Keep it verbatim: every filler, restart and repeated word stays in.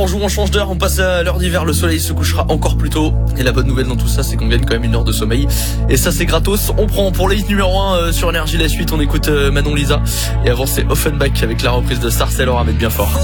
On joue, on change d'heure, on passe à l'heure d'hiver, le soleil se couchera encore plus tôt. Et la bonne nouvelle dans tout ça, c'est qu'on gagne quand même une heure de sommeil. Et ça, c'est gratos. On prend pour les numéro un sur Énergie la suite, on écoute Manon Lisa. Et avant, c'est Offenbach avec la reprise de Sarcel Aura avec Bien Fort.